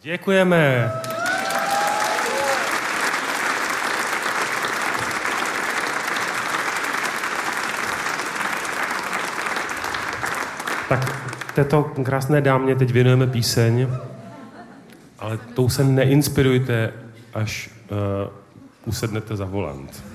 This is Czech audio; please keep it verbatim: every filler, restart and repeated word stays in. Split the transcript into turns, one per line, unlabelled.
Děkujeme. Tak této krásné dámě teď věnujeme píseň, ale tou se neinspirujte, až uh, usednete za volant.